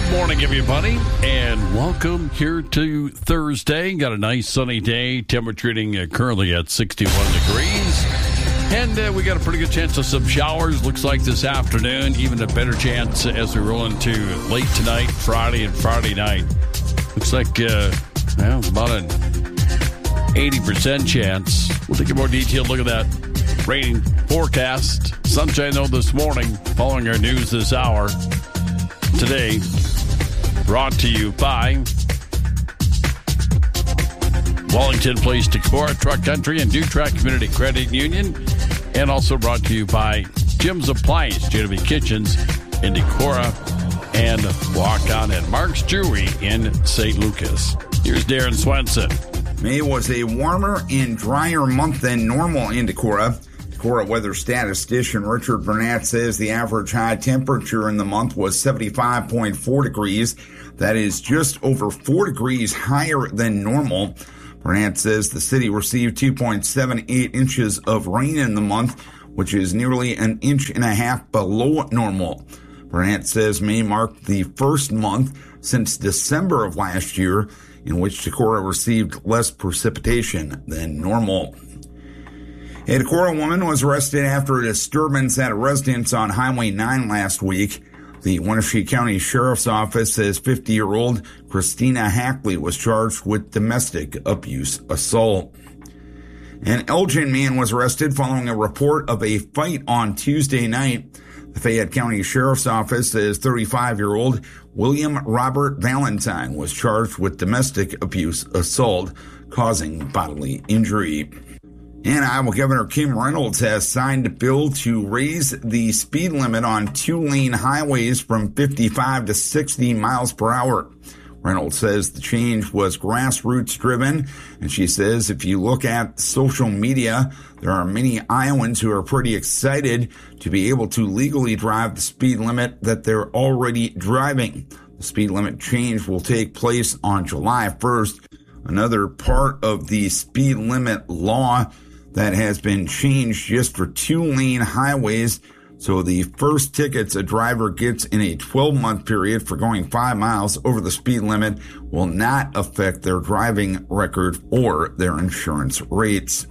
Morning, everybody, and welcome here to Thursday. Got a nice sunny day. Temperature reading currently at 61 degrees. And we got a pretty good chance of some showers. Looks like this afternoon, even a better chance as we roll into late tonight, Friday and Friday night. Looks like about an 80% chance. We'll take a more detailed look at that rain forecast. Sunshine, though, this morning, following our news this hour. Today, brought to you by Wallington Place Decorah, Truck Country, and Dutrack Community Credit Union. And also brought to you by Jim's Appliance, JW Kitchens in Decorah, and Walk-On at Mark's Jewelry in St. Lucas. Here's Darren Swenson. May was a warmer and drier month than normal in Decorah. Decorah weather statistician Richard Burnett says the average high temperature in the month was 75.4 degrees. That is just over 4 degrees higher than normal. Burnett says the city received 2.78 inches of rain in the month, which is nearly an inch and a half below normal. Burnett says May marked the first month since December of last year in which Decorah received less precipitation than normal. A Decorah woman was arrested after a disturbance at a residence on Highway 9 last week. The Wenatchee County Sheriff's Office says 50-year-old Christina Hackley was charged with domestic abuse assault. An Elgin man was arrested following a report of a fight on Tuesday night. The Fayette County Sheriff's Office says 35-year-old William Robert Valentine was charged with domestic abuse assault causing bodily injury. And Iowa Governor Kim Reynolds has signed a bill to raise the speed limit on two-lane highways from 55 to 60 miles per hour. Reynolds says the change was grassroots driven, and she says if you look at social media, there are many Iowans who are pretty excited to be able to legally drive the speed limit that they're already driving. The speed limit change will take place on July 1st. Another part of the speed limit law that has been changed just for two-lane highways. So the first tickets a driver gets in a 12-month period for going 5 miles over the speed limit will not affect their driving record or their insurance rates.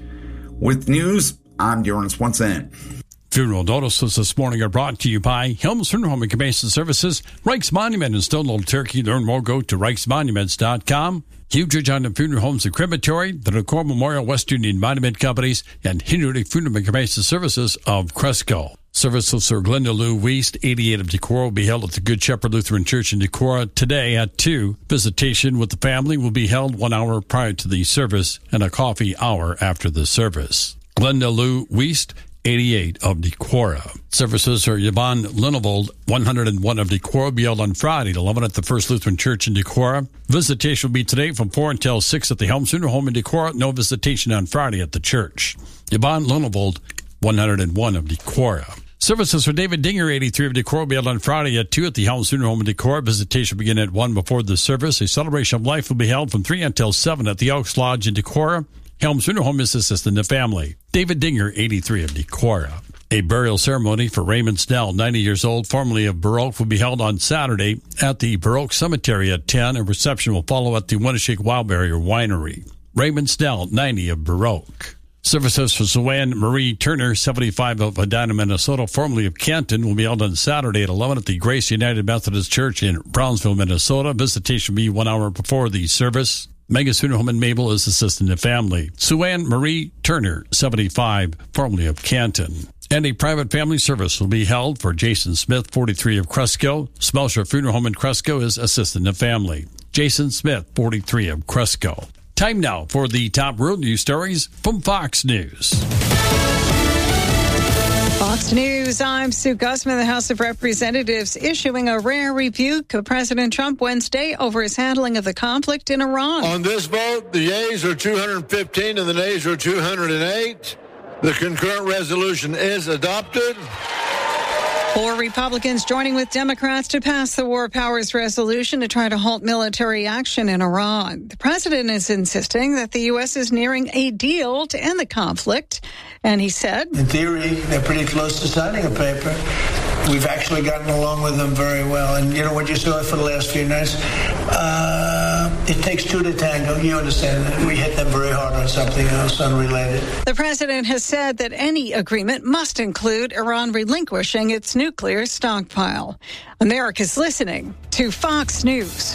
With news, I'm Darren Swenson. Funeral notices this morning are brought to you by Helms Funeral Home and Cremation Services, Reich's Monument in Stone Little Turkey. Learn more, go to reichsmonuments.com. Huge on the Funeral Homes and Crematory, the Decorah Memorial West Union Monument Companies, and Hinderlich Funeral and Cremation Services of Cresco. Services for Glenda Lou Wiest, 88 of Decorah, will be held at the Good Shepherd Lutheran Church in Decorah today at 2. Visitation with the family will be held 1 hour prior to the service and a coffee hour after the service. Glenda Lou Wiest, 88 of Decorah. Services are Yvonne Linnevold, 101 of Decorah, will be held on Friday at 11 at the First Lutheran Church in Decorah. Visitation will be today from 4 until 6 at the Helms Funeral Home in Decorah. No visitation on Friday at the church. Yvonne Linnevold, 101 of Decorah. Services for David Dinger, 83 of Decorah, will be held on Friday at 2 at the Helms Funeral Home in Decorah. Visitation will begin at 1 before the service. A celebration of life will be held from 3 until 7 at the Elks Lodge in Decorah. Helms Funeral Home is assisting the family. David Dinger, 83 of Decorah. A burial ceremony for Raymond Snell, 90 years old, formerly of Baroque, will be held on Saturday at the Baroque Cemetery at 10. A reception will follow at the Wenatchee Wildberry Winery. Raymond Snell, 90 of Baroque. Services for Suanne Marie Turner, 75 of Edina, Minnesota, formerly of Canton, will be held on Saturday at 11 at the Grace United Methodist Church in Brownsville, Minnesota. Visitation will be 1 hour before the service. Megas Funeral Home in Mabel is assisting the family. Suanne Marie Turner, 75, formerly of Canton. And a private family service will be held for Jason Smith, 43 of Cresco. Smelcher Funeral Home in Cresco is assisting the family. Jason Smith, 43 of Cresco. Time now for the top world news stories from Fox News. Fox News, I'm Sue Guzman. The House of Representatives issuing a rare rebuke of President Trump Wednesday over his handling of the conflict in Iran. On this vote, the yeas are 215 and the nays are 208. The concurrent resolution is adopted. 4 Republicans joining with Democrats to pass the War Powers Resolution to try to halt military action in Iran. The president is insisting that the U.S. is nearing a deal to end the conflict. And he said, in theory, they're pretty close to signing a paper. We've actually gotten along with them very well. And you know what you saw for the last few nights? It takes two to tango. You understand that we hit them very hard on something else unrelated. The president has said that any agreement must include Iran relinquishing its nuclear stockpile. America's listening to Fox News.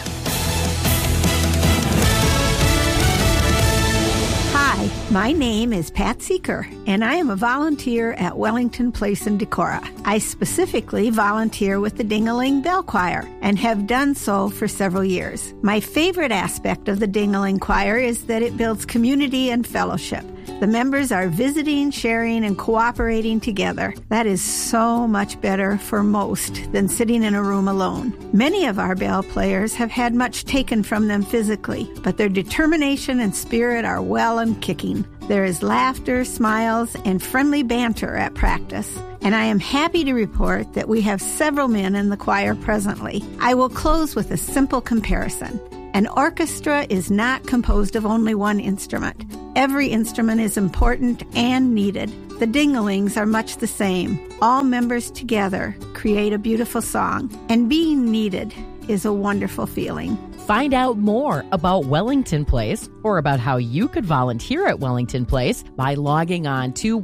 Hi, my name is Pat Seeker, and I am a volunteer at Wellington Place in Decorah. I specifically volunteer with the Ding-a-Ling Bell Choir and have done so for several years. My favorite aspect of the Ding-a-Ling Choir is that it builds community and fellowship. The members are visiting, sharing, and cooperating together. That is so much better for most than sitting in a room alone. Many of our bell players have had much taken from them physically, but their determination and spirit are well and kicking. There is laughter, smiles, and friendly banter at practice. And I am happy to report that we have several men in the choir presently. I will close with a simple comparison. An orchestra is not composed of only one instrument. Every instrument is important and needed. The Ding-a-Lings are much the same. All members together create a beautiful song, and being needed is a wonderful feeling. Find out more about Wellington Place or about how you could volunteer at Wellington Place by logging on to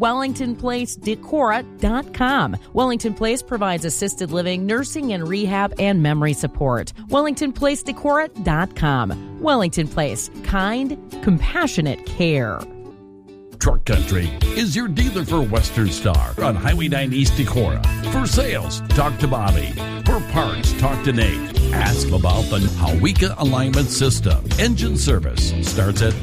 WellingtonPlaceDecorah.com. Wellington Place provides assisted living, nursing and rehab, and memory support. WellingtonPlaceDecorah.com. Wellington Place, kind, compassionate care. Truck Country is your dealer for Western Star on Highway 9 East Decorah. For sales, talk to Bobby. For parts, talk to Nate. Ask about the Hawika alignment system. Engine service starts at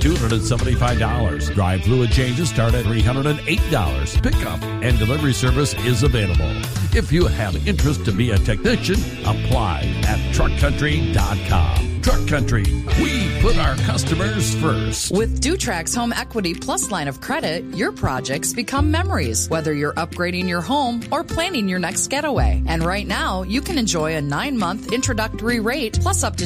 $275. Drive fluid changes start at $308. Pickup and delivery service is available. If you have interest to be a technician, apply at truckcountry.com. Truck Country, we put our customers first. With Dutrax Home Equity Plus line of credit, your projects become memories, whether you're upgrading your home or planning your next getaway. And right now, you can enjoy a 9-month introductory rate plus up to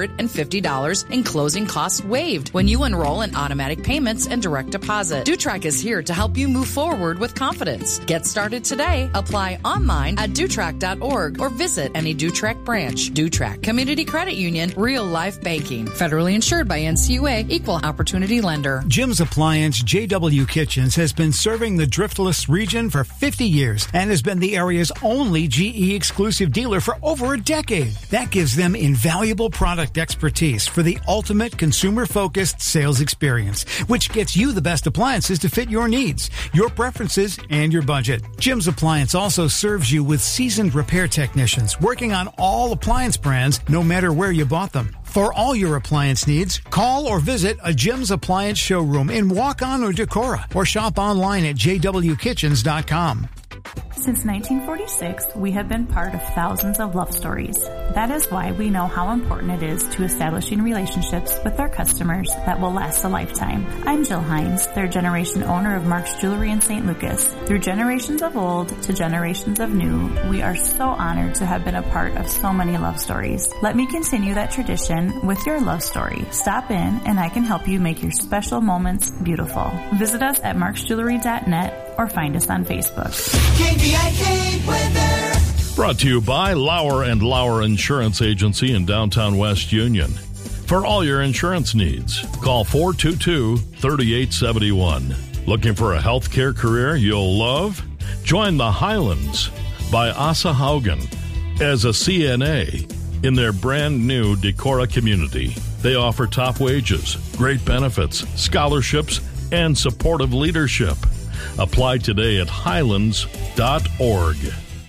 $250 in closing costs waived when you enroll in automatic payments and direct deposit. Dutrax is here to help you move forward with confidence. Get started today. Apply online at Dutrax.org or visit any Dutrax branch. Dutrax Community Credit Union, real life banking. Federally insured by NCUA, equal opportunity lender. Jim's Appliance JW Kitchens has been serving the Driftless region for 50 years and has been the area's only GE exclusive dealer for over a decade. That gives them invaluable product expertise for the ultimate consumer-focused sales experience, which gets you the best appliances to fit your needs, your preferences, and your budget. Jim's Appliance also serves you with seasoned repair technicians working on all appliance brands, no matter where you bought them. For all your appliance needs, call or visit a Jim's Appliance showroom in Waukon or Decorah, or shop online at jwkitchens.com. Since 1946, we have been part of thousands of love stories. That is why we know how important it is to establishing relationships with our customers that will last a lifetime. I'm Jill Hines, third-generation owner of Mark's Jewelry in St. Lucas. Through generations of old to generations of new, we are so honored to have been a part of so many love stories. Let me continue that tradition with your love story. Stop in and I can help you make your special moments beautiful. Visit us at marksjewelry.net or find us on Facebook. KVIK weather. Brought to you by Lauer & Lauer Insurance Agency in downtown West Union. For all your insurance needs, call 422-3871. Looking for a healthcare career you'll love? Join the Highlands by Asa Haugen as a CNA in their brand new Decorah community. They offer top wages, great benefits, scholarships, and supportive leadership. Apply today at highlands.org.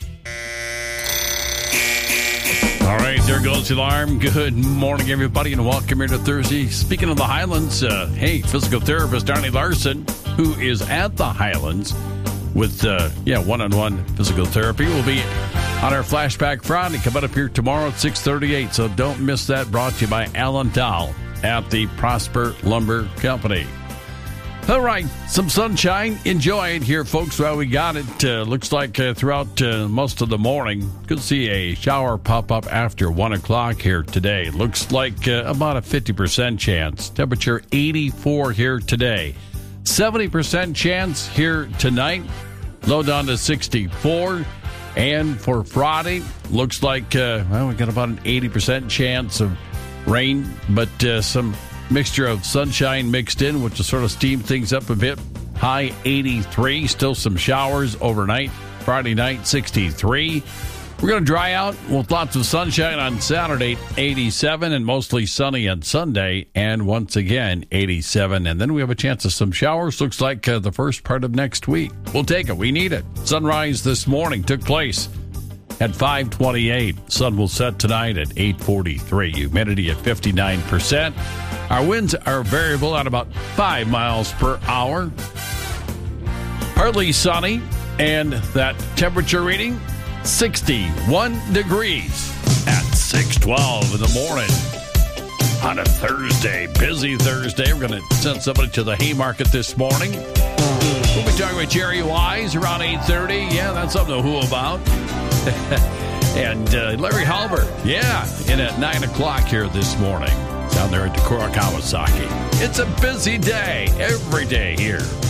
All right, there goes the alarm. Good morning, everybody, and welcome here to Thursday. Speaking of the Highlands, hey, physical therapist Arnie Larson, who is at the Highlands with, one-on-one physical therapy, will be on our Flashback Friday coming up here tomorrow at 6:38. So don't miss that. Brought to you by Alan Dahl at the Prosper Lumber Company. All right, some sunshine. Enjoy it here, folks, while we got it. Looks like throughout most of the morning, could see a shower pop up after 1 o'clock here today. Looks like about a 50% chance. Temperature 84 here today. 70% chance here tonight. Low down to 64. And for Friday, looks like, we got about an 80% chance of rain, but some mixture of sunshine mixed in, which will sort of steam things up a bit. High 83, still some showers overnight. Friday night, 63. We're going to dry out with lots of sunshine on Saturday, 87, and mostly sunny on Sunday, and once again, 87. And then we have a chance of some showers. Looks like the first part of next week. We'll take it. We need it. Sunrise this morning took place at 5:28. Sun will set tonight at 8:43. Humidity at 59%. Our winds are variable at about 5 miles per hour. Partly sunny, and that temperature reading, 61 degrees at 6:12 in the morning on a Thursday, busy Thursday. We're going to send somebody to the Haymarket this morning. We'll be talking with Jerry Wise around 8:30. Yeah, that's something to who about. And Larry Halbert, in at 9 o'clock here this morning down there at Decorah Kawasaki. It's a busy day every day here.